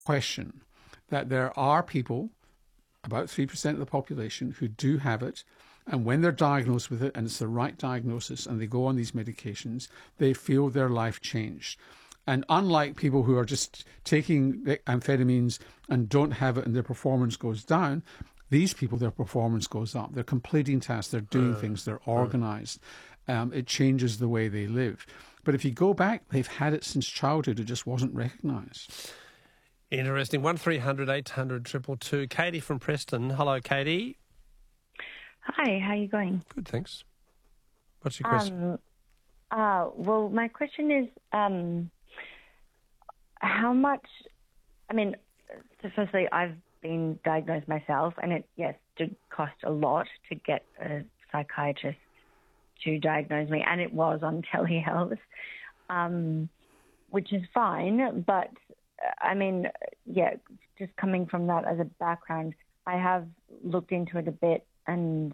question that there are people, about 3% of the population, who do have it, and when they're diagnosed with it and it's the right diagnosis and they go on these medications, they feel their life changed. And unlike people who are just taking amphetamines and don't have it and their performance goes down, these people, their performance goes up. They're completing tasks, they're doing things, they're organised. It changes the way they live. But if you go back, they've had it since childhood, it just wasn't recognised. Interesting. 1300 800 222. Katie from Preston. Hello, Katie. Hi, how are you going? Good, thanks. What's your question? Well, my question is how much, so firstly, I've been diagnosed myself, and it, yes, did cost a lot to get a psychiatrist to diagnose me, and it was on telehealth, which is fine, but just coming from that as a background, I have looked into it a bit, and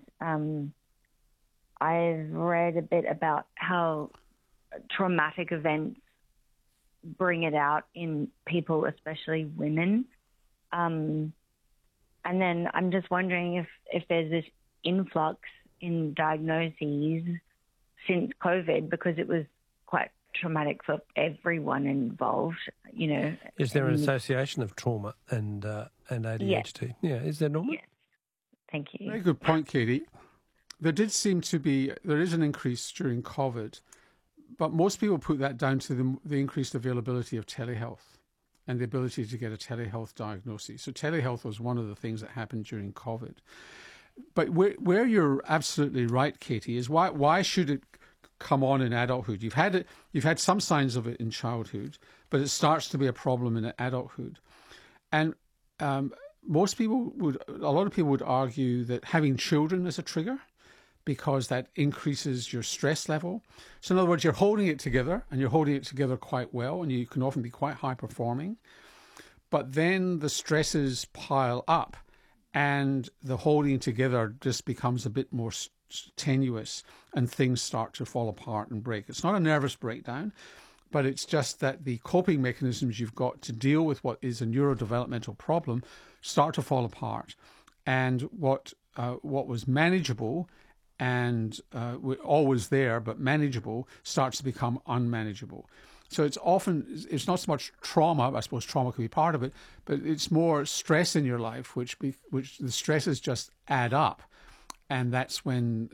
I've read a bit about how traumatic events bring it out in people, especially women. And then I'm just wondering if there's this influx in diagnoses since COVID, because it was quite traumatic for everyone involved, you know. Is there an association of trauma and ADHD? Yeah, is there, Norman? Yes. Thank you. Very good point, Katie. There is an increase during COVID, but most people put that down to the increased availability of telehealth and the ability to get a telehealth diagnosis. So telehealth was one of the things that happened during COVID. But where you're absolutely right, Katie, is why should it come on in adulthood? You've had some signs of it in childhood, but it starts to be a problem in adulthood. And a lot of people would argue that having children is a trigger, because that increases your stress level. So in other words, you're holding it together, and you're holding it together quite well, and you can often be quite high performing. But then the stresses pile up, and the holding together just becomes a bit more tenuous, and things start to fall apart and break. It's not a nervous breakdown, but it's just that the coping mechanisms you've got to deal with what is a neurodevelopmental problem start to fall apart. And what was manageable and always there but manageable starts to become unmanageable. So it's not so much trauma. I suppose trauma could be part of it, but it's more stress in your life, which the stresses just add up, and that's when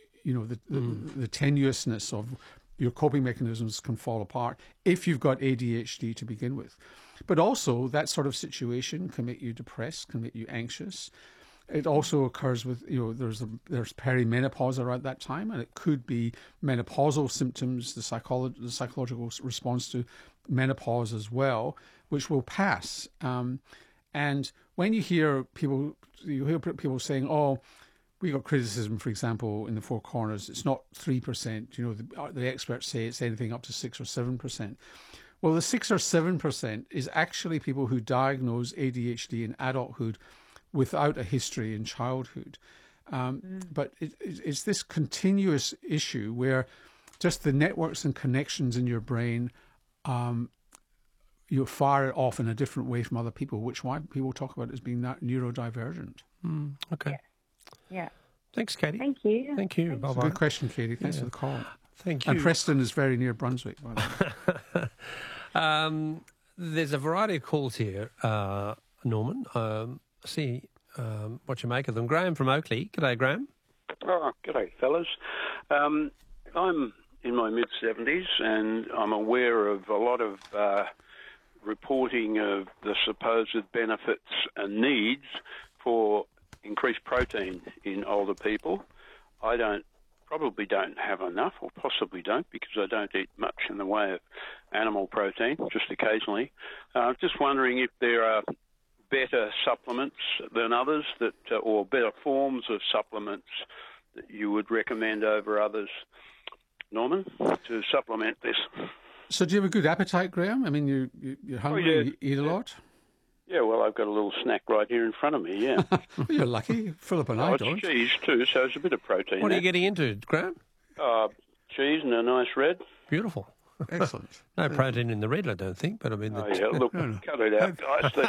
the tenuousness of your coping mechanisms can fall apart if you've got ADHD to begin with. But also that sort of situation can make you depressed, can make you anxious. It also occurs with, there's perimenopause around that time, and it could be menopausal symptoms, the psychological response to menopause as well, which will pass. And when you hear people saying, "Oh, we got criticism, for example, in the Four Corners, it's not 3%. The experts say it's anything up to 6 or 7%. Well, the 6 or 7% is actually people who diagnose ADHD in adulthood without a history in childhood. But it's this continuous issue where just the networks and connections in your brain, you're far off in a different way from other people, which why people talk about it as being neurodivergent. Okay. Yeah. Thanks, Katie. Thank you. Thank you. Bye-bye. Good question, Katie. Thanks for the call. Thank you. And Preston is very near Brunswick, by the way. There's a variety of calls here, Norman. See what you make of them. Graham from Oakley. G'day, Graham. Oh, g'day, fellas. I'm in my mid-70s, and I'm aware of a lot of reporting of the supposed benefits and needs for increased protein in older people. I probably don't have enough, or possibly don't, because I don't eat much in the way of animal protein, just occasionally. Just wondering if there are better supplements than others or better forms of supplements that you would recommend over others, Norman, to supplement this. So do you have a good appetite, Graham? I mean, you're hungry, you eat a lot? Yeah, well, I've got a little snack right here in front of me, yeah. Well, you're lucky. Philip and I don't. It's cheese too, so it's a bit of protein. What are you getting into, Graham? Cheese and a nice red. Beautiful. Excellent. No protein in the red, I don't think, but I mean... Cut it out, guys.